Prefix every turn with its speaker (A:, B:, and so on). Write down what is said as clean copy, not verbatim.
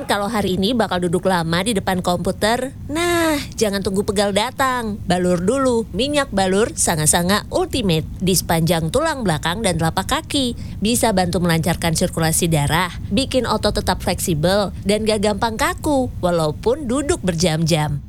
A: Kalau hari ini bakal duduk lama di depan komputer, nah jangan tunggu pegal datang. Balur dulu minyak balur Sanga-Sanga Ultimate di sepanjang tulang belakang dan telapak kaki. Bisa bantu melancarkan sirkulasi darah, bikin otot tetap fleksibel dan gak gampang kaku walaupun duduk berjam-jam.